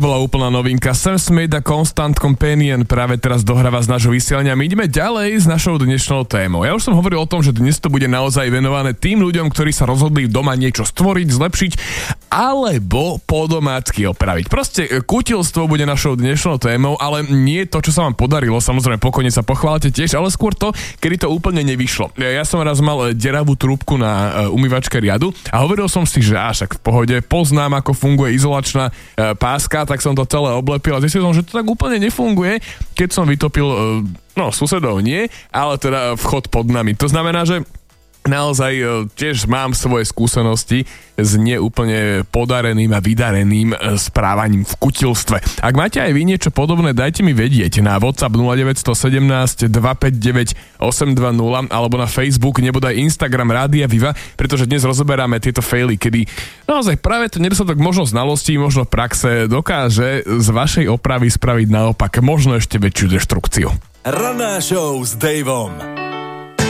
bola úplná novinka. Sam Smith a Constant Companion práve teraz dohráva z nášho vysielania. My ideme ďalej s našou dnešnou témou. Ja už som hovoril o tom, že dnes to bude naozaj venované tým ľuďom, ktorí sa rozhodli doma niečo stvoriť, zlepšiť alebo po domácky opraviť. Proste kutilstvo bude našou dnešnou témou, ale nie to, čo sa vám podarilo. Samozrejme, pokojne sa pochválte tiež, ale skôr to, kedy to úplne nevyšlo. Ja som raz mal deravú trúbku na umývačke riadu a hovoril som si, že však v pohode, poznám, ako funguje izolačná páska, tak som to celé oblepil a zistil som, že to tak úplne nefunguje, keď som vytopil, susedov nie, ale teda vchod pod nami. To znamená, že naozaj tiež mám svoje skúsenosti s neúplne podareným a vydareným správaním v kutilstve. Ak máte aj vy niečo podobné, dajte mi vedieť na WhatsApp 0917 259 820 alebo na Facebook, nebodaj Instagram Rádia Viva, pretože dnes rozoberáme tieto faily, kedy naozaj práve ten nedostatok možno znalostí, možno praxe dokáže z vašej opravy spraviť naopak možno ešte väčšiu deštrukciu. Ranná show s Davom.